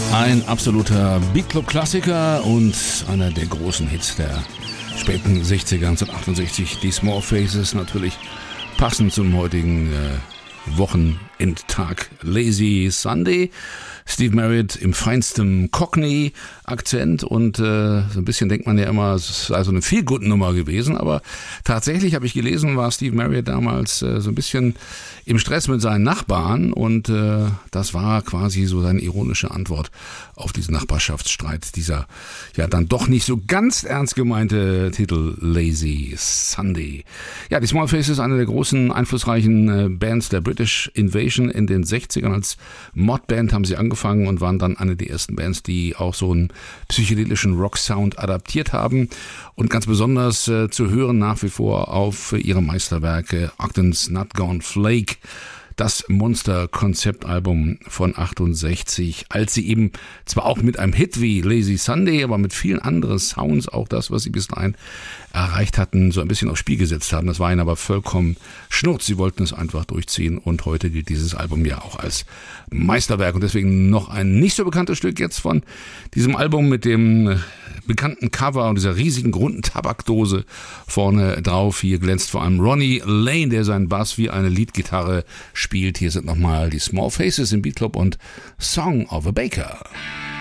Ein absoluter Beatclub-Klassiker und einer der großen Hits der späten 60er, 1968, die Small Faces, natürlich passend zum heutigen Wochenendtag Lazy Sunday. Steve Marriott im feinsten Cockney-Akzent und so ein bisschen denkt man ja immer, es sei so eine Feel-Good-Nummer gewesen, aber tatsächlich habe ich gelesen, war Steve Marriott damals so ein bisschen im Stress mit seinen Nachbarn und das war quasi so seine ironische Antwort auf diesen Nachbarschaftsstreit, dieser ja dann doch nicht so ganz ernst gemeinte Titel Lazy Sunday. Ja, die Small Faces, eine der großen, einflussreichen Bands der British Invasion in den 60ern. Als Modband haben sie angefangen und waren dann eine der ersten Bands, die auch so einen psychedelischen Rock-Sound adaptiert haben und ganz besonders zu hören nach wie vor auf ihre Meisterwerke Ogden's Not Gone Flake, das Monster-Konzeptalbum von 68, als sie eben zwar auch mit einem Hit wie Lazy Sunday, aber mit vielen anderen Sounds, auch das, was sie bis dahin erreicht hatten, so ein bisschen aufs Spiel gesetzt haben. Das war ihnen aber vollkommen Schnurz. Sie wollten es einfach durchziehen und heute gilt dieses Album ja auch als Meisterwerk und deswegen noch ein nicht so bekanntes Stück jetzt von diesem Album mit dem bekannten Cover und dieser riesigen runden Tabakdose vorne drauf. Hier glänzt vor allem Ronnie Lane, der seinen Bass wie eine Leadgitarre spielt. Hier sind nochmal die Small Faces im Beatclub und Song of a Baker.